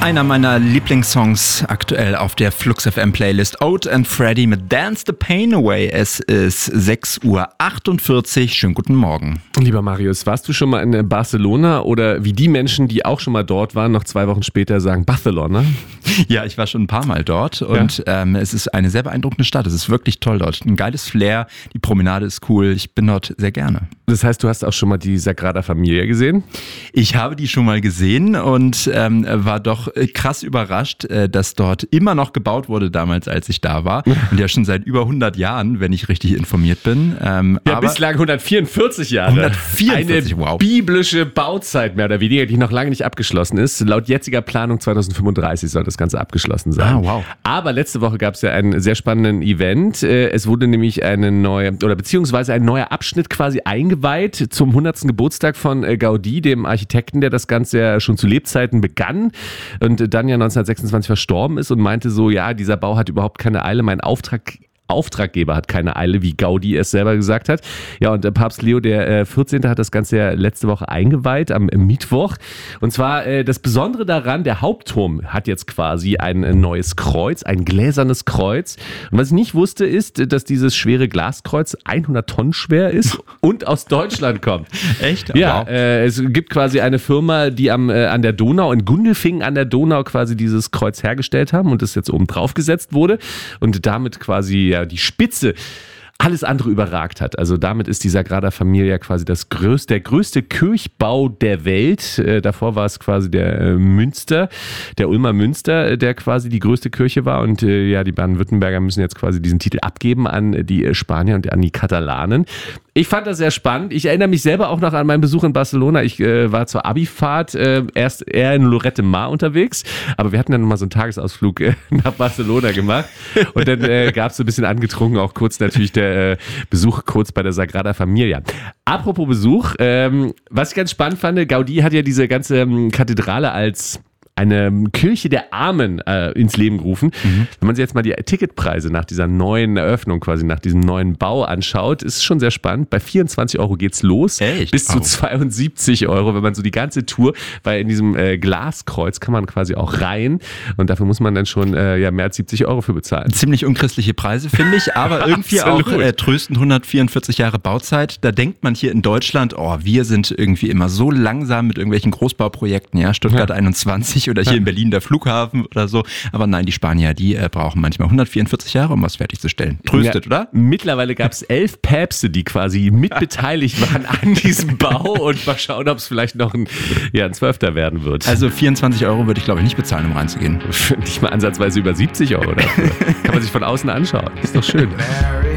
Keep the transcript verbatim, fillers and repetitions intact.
Einer meiner Lieblingssongs aktuell auf der Flux F M Playlist. Oat and Freddy mit Dance the Pain Away. Es ist sechs Uhr achtundvierzig. Schönen guten Morgen. Lieber Marius, warst du schon mal in Barcelona oder wie die Menschen, die auch schon mal dort waren, noch zwei Wochen später sagen Barcelona? Ja, ich war schon ein paar Mal dort und ja. ähm, es ist eine sehr beeindruckende Stadt. Es ist wirklich toll dort. Ein geiles Flair, die Promenade ist cool. Ich bin dort sehr gerne. Das heißt, du hast auch schon mal die Sagrada Familia gesehen? Ich habe die schon mal gesehen und ähm, war doch krass überrascht, dass dort immer noch gebaut wurde damals, als ich da war. Und ja schon seit über hundert Jahren, wenn ich richtig informiert bin. Ähm, ja, aber bislang hundertvierundvierzig Jahre. hundertvierundvierzig, Eine wow. biblische Bauzeit mehr oder weniger, die noch lange nicht abgeschlossen ist. Laut jetziger Planung zweitausendfünfunddreißig soll das Ganze abgeschlossen sein. Ah, wow. Aber letzte Woche gab es ja einen sehr spannenden Event. Es wurde nämlich eine neue, oder beziehungsweise ein neuer Abschnitt quasi eingeweiht zum hundertsten Geburtstag von Gaudí, dem Architekten, der das Ganze ja schon zu Lebzeiten begann und dann ja neunzehnhundertsechsundzwanzig verstorben ist und meinte so, ja, dieser Bau hat überhaupt keine Eile, mein Auftrag Auftraggeber hat keine Eile, wie Gaudí es selber gesagt hat. Ja, und der Papst Leo der vierzehnte hat das Ganze ja letzte Woche eingeweiht, am Mittwoch. Und zwar äh, das Besondere daran, der Hauptturm hat jetzt quasi ein neues Kreuz, ein gläsernes Kreuz. Und was ich nicht wusste, ist, dass dieses schwere Glaskreuz hundert Tonnen schwer ist und aus Deutschland kommt. Echt? Ja, wow. äh, es gibt quasi eine Firma, die am, äh, an der Donau, in Gundelfingen an der Donau quasi dieses Kreuz hergestellt haben und das jetzt oben drauf gesetzt wurde und damit quasi ja, die Spitze alles andere überragt hat. Also damit ist die Sagrada Familia quasi das größte, der größte Kirchbau der Welt. Äh, davor war es quasi der äh, Münster, der Ulmer Münster, der quasi die größte Kirche war. Und äh, ja, die Baden-Württemberger müssen jetzt quasi diesen Titel abgeben an die äh, Spanier und an die Katalanen. Ich fand das sehr spannend. Ich erinnere mich selber auch noch an meinen Besuch in Barcelona. Ich äh, war zur Abifahrt äh, erst eher in Lorette Mar unterwegs, aber wir hatten dann mal so einen Tagesausflug äh, nach Barcelona gemacht und dann äh, gab es so ein bisschen angetrunken, auch kurz natürlich der äh, Besuch kurz bei der Sagrada Familia. Apropos Besuch, ähm, was ich ganz spannend fand, Gaudí hat ja diese ganze ähm, Kathedrale als eine Kirche der Armen äh, ins Leben gerufen. Mhm. Wenn man sich jetzt mal die Ticketpreise nach dieser neuen Eröffnung, quasi nach diesem neuen Bau anschaut, ist es schon sehr spannend. Bei vierundzwanzig Euro geht's los. Echt? Bis zu oh. zweiundsiebzig Euro, wenn man so die ganze Tour, weil in diesem äh, Glaskreuz kann man quasi auch rein und dafür muss man dann schon äh, ja, mehr als siebzig Euro für bezahlen. Ziemlich unchristliche Preise, finde ich, aber irgendwie auch äh, tröstend hundertvierundvierzig Jahre Bauzeit. Da denkt man hier in Deutschland, oh, wir sind irgendwie immer so langsam mit irgendwelchen Großbauprojekten, ja, Stuttgart ja. einundzwanzig oder hier ja. in Berlin der Flughafen oder so. Aber nein, die Spanier, die äh, brauchen manchmal hundertvierundvierzig Jahre, um was fertigzustellen. Tröstet, ja, oder? Mittlerweile gab es elf Päpste, die quasi mitbeteiligt waren an diesem Bau und mal schauen, ob es vielleicht noch ein, ja, ein Zwölfter werden wird. Also vierundzwanzig Euro würde ich, glaube ich, nicht bezahlen, um reinzugehen. Nicht mal ansatzweise über siebzig Euro dafür. Kann man sich von außen anschauen. Ist doch schön.